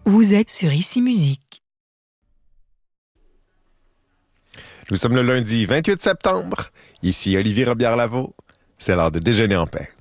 Vous êtes sur Ici Musique. Nous sommes le lundi 28 septembre. Ici Olivier Robillard-Lavaux. C'est l'heure de déjeuner en paix.